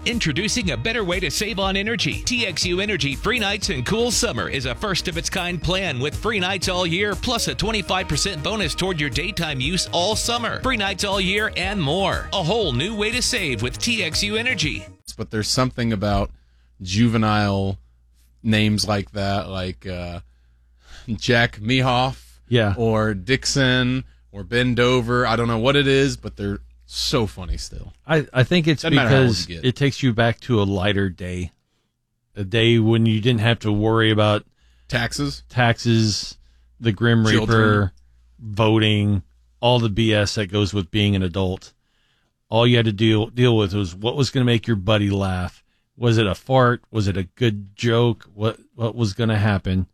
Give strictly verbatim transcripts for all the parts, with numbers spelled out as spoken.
Introducing a better way to save on energy. T X U Energy Free Nights and Cool Summer is a first-of-its-kind plan with free nights all year, plus a twenty-five percent bonus toward your daytime use all summer. Free nights all year and more. A whole new way to save with T X U Energy. But there's something about juvenile names like that, like uh, Jack Mehoff, yeah, or Dixon, or Ben Dover. I don't know what it is, but they're so funny still. I, I think it's Doesn't matter how old because you get. it takes you back to a lighter day. A day when you didn't have to worry about taxes, taxes, the Grim Reaper, Children. voting, all the B S that goes with being an adult. All you had to deal deal with was what was going to make your buddy laugh. Was it a fart? Was it a good joke? What what was going to happen?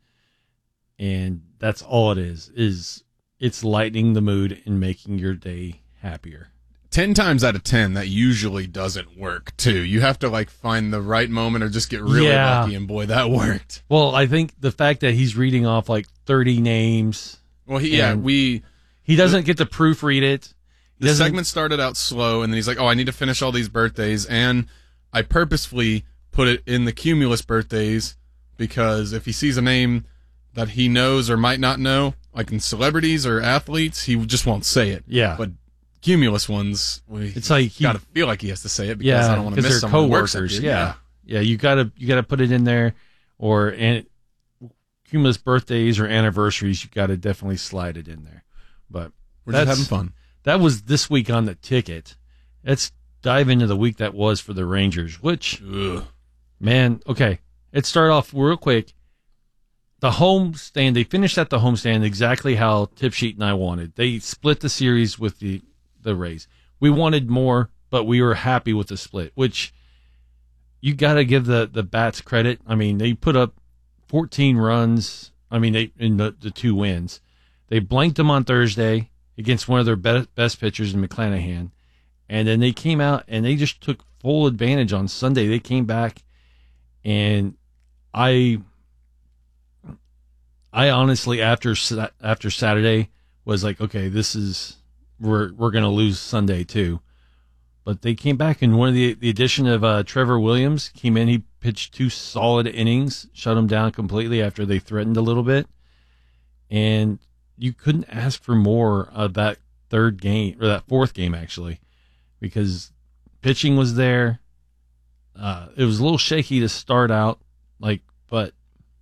And that's all it is. Is it's lightening the mood and making your day happier. Ten times out of ten, that usually doesn't work, too. You have to, like, find the right moment or just get really Yeah. lucky, and boy, that worked. Well, I think the fact that he's reading off, like, thirty names. Well, he, yeah, and we... He doesn't get to proofread it. He The doesn't- segment started out slow, and then he's like, oh, I need to finish all these birthdays, and I purposefully put it in the cumulus birthdays, because if he sees a name that he knows or might not know, like in celebrities or athletes, he just won't say it. Yeah. But cumulus ones, well, It's like he- got to feel like he has to say it because Yeah, I don't want to because miss they're someone who works up coworkers. here. Yeah. yeah, You gotta you gotta put it in there, or and cumulus birthdays or anniversaries. You gotta definitely slide it in there. But We're just that's- having fun. That was this week on the ticket. Let's dive into the week that was for the Rangers. Which, Ugh. man, okay, let's start off real quick. The homestand, they finished at the homestand exactly how Tip Sheet and I wanted. They split the series with the, the Rays. We wanted more, but we were happy with the split, which you got to give the, the Bats credit. I mean, they put up fourteen runs. I mean, they in the, the two wins. They blanked them on Thursday against one of their be- best pitchers in McClanahan. And then they came out and they just took full advantage on Sunday. They came back, and I... I honestly, after after Saturday, was like, okay, this is we're we're gonna lose Sunday too. But they came back, and one of the the addition of uh, Trevor Williams came in. He pitched two solid innings, shut them down completely after they threatened a little bit, and you couldn't ask for more of that third game or that fourth game actually, because pitching was there. Uh, it was a little shaky to start out, like, but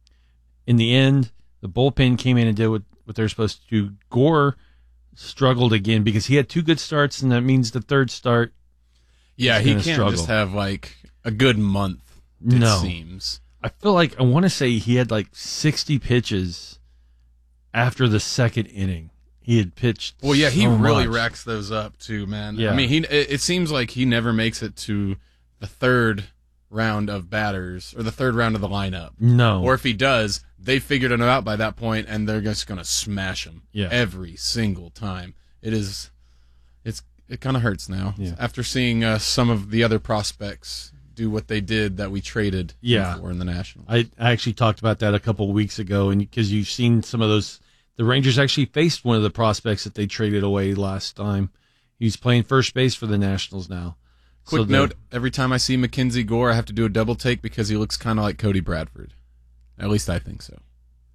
in the end, the bullpen came in and did what, what they're supposed to do. Gore struggled again because he had two good starts, and that means the third start. Yeah, he's he gonna can't struggle. just have, like, a good month, it No. seems. I feel like I want to say he had like sixty pitches after the second inning. He had pitched. Well, yeah, he so really much. racks those up, too, man. Yeah. I mean, he it, it seems like he never makes it to the third round of batters or the third round of the lineup. No. Or if he does, they figured it out by that point, and they're just going to smash him Yeah. every single time. It is, it's it kind of hurts now Yeah. after seeing uh, some of the other prospects do what they did that we traded Yeah. for in the National. I actually talked about that a couple of weeks ago, and because you've seen some of those, the Rangers actually faced one of the prospects that they traded away last time. He's playing first base for the Nationals now. Quick So the- note: every time I see Mackenzie Gore, I have to do a double take because he looks kind of like Cody Bradford. At least I think so.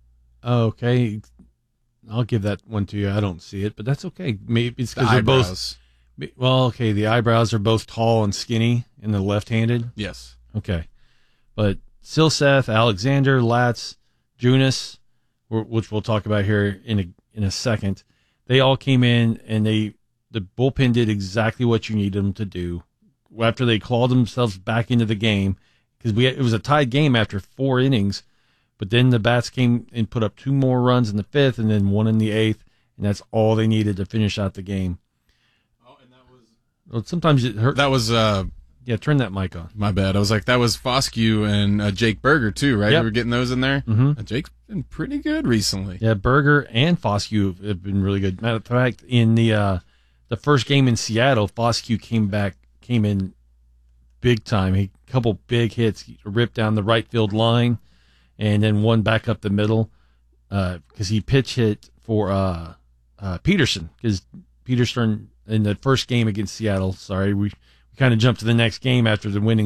Okay, I'll give that one to you. I don't see it, but that's okay. Maybe it's The because they're both. eyebrows. Well, okay, the eyebrows are both tall and skinny, and the left-handed. Yes. Okay, but Silseth, Alexander, Latz, Junis, wh- which we'll talk about here in a in a second, they all came in and they the bullpen did exactly what you needed them to do. After they clawed themselves back into the game, because we it was a tied game after four innings, but then the Bats came and put up two more runs in the fifth and then one in the eighth, and that's all they needed to finish out the game. Oh, and that was Well, sometimes it hurt. that was uh Yeah, turn that mic on. my bad. I was like that was Foscue and uh, Jake Berger too, right? Yep. We were getting those in there. Mhm. Uh, Jake's been pretty good recently. Yeah, Berger and Foscue have been really good. Matter of fact, in the uh, the first game in Seattle, Foscue came back, came in big time. He a couple big hits, he ripped down the right field line, and then one back up the middle because he pitch hit for uh, uh, Peterson. Because Peterson in the first game against Seattle, sorry, we, we kind of jumped to the next game after the winning